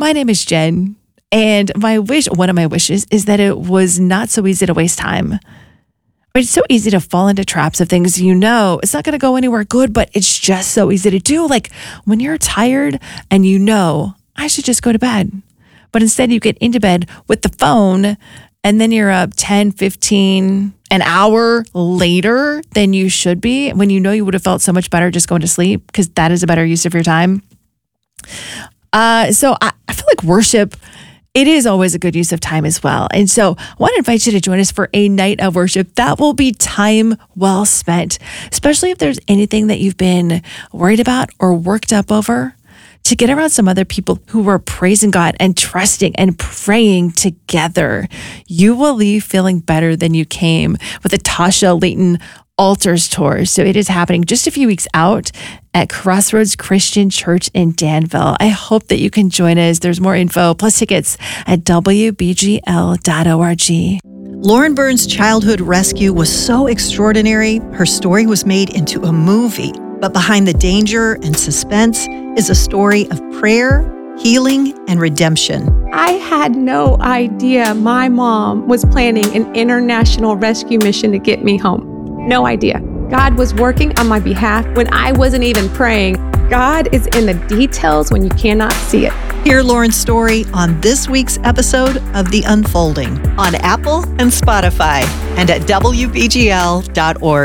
My name is Jen, and one of my wishes is that it was not so easy to waste time. It's so easy to fall into traps of things it's not going to go anywhere good, but it's just so easy to do. Like when you're tired and I should just go to bed. But instead you get into bed with the phone and then you're up 10, 15, an hour later than you should be when you would have felt so much better just going to sleep, because that is a better use of your time. So I feel like worship, it is always a good use of time as well. And so I want to invite you to join us for a night of worship. That will be time well spent, especially if there's anything that you've been worried about or worked up over, to get around some other people who are praising God and trusting and praying together. You will leave feeling better than you came with the Tasha Layton Altars Tour. So it is happening just a few weeks out at Crossroads Christian Church in Danville. I hope that you can join us. There's more info plus tickets at wbgl.org. Lauren Burns' childhood rescue was so extraordinary, her story was made into a movie. But behind the danger and suspense is a story of prayer, healing, and redemption. I had no idea my mom was planning an international rescue mission to get me home. No idea. God was working on my behalf when I wasn't even praying. God is in the details when you cannot see it. Hear Lauren's story on this week's episode of The Unfolding on Apple and Spotify and at WBGL.org.